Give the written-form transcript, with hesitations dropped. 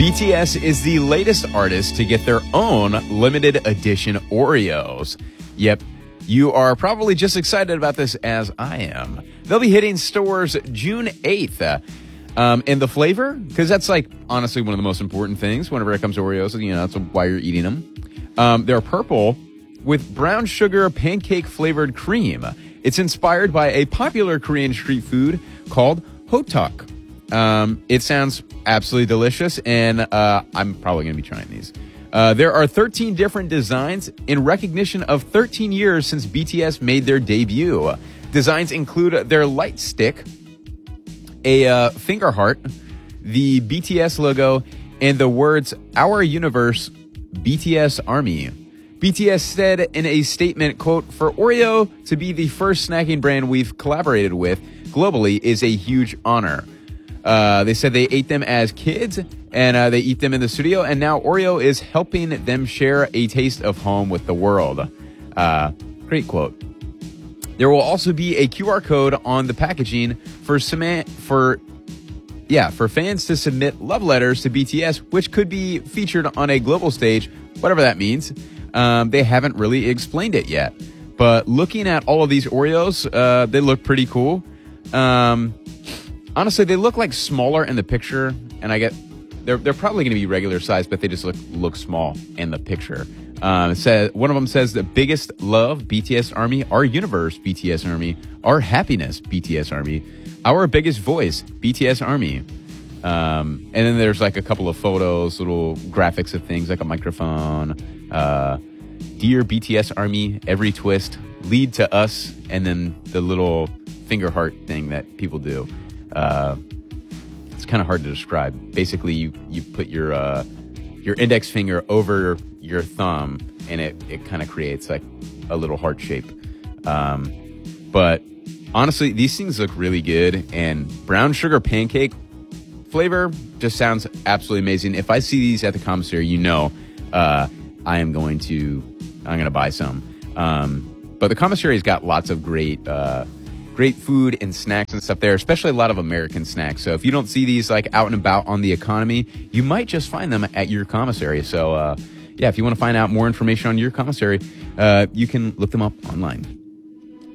BTS is the latest artist to get their own limited edition Oreos. Yep, you are probably just excited about this as I am. They'll be hitting stores June 8th. And the flavor, because that's like honestly one of the most important things whenever it comes to Oreos. You know, that's why you're eating them. They're purple with brown sugar pancake flavored cream. It's inspired by a popular Korean street food called hotak. It sounds absolutely delicious, and I'm probably going to be trying these. There are 13 different designs in recognition of 13 years since BTS made their debut. Designs include their light stick, a finger heart, the BTS logo, and the words "Our Universe, BTS Army." BTS said in a statement, quote, "For Oreo to be the first snacking brand we've collaborated with globally is a huge honor." They said they ate them as kids, and they eat them in the studio, and now Oreo is helping them share a taste of home with the world. Great quote. There will also be a QR code on the packaging for fans to submit love letters to BTS, which could be featured on a global stage, whatever that means. They haven't really explained it yet. But looking at all of these Oreos, they look pretty cool. Honestly, they look like smaller in the picture, and they're probably going to be regular size, but they just look small in the picture. It says, one of them says, "The biggest love, BTS Army, our universe, BTS Army, our happiness, BTS Army, our biggest voice, BTS Army." And then there's like a couple of photos, little graphics of things like a microphone. "Dear BTS Army, every twist, lead to us," and then the little finger heart thing that people do. It's kind of hard to describe. Basically, you put your index finger over your thumb, and it kind of creates like a little heart shape. But honestly, these things look really good, and brown sugar pancake flavor just sounds absolutely amazing. If I see these at the commissary, I'm going to buy some. But the commissary's got lots of great food and snacks and stuff there, especially a lot of American snacks. So if you don't see these like out and about on the economy, you might just find them at your commissary. So if you want to find out more information on your commissary, you can look them up online.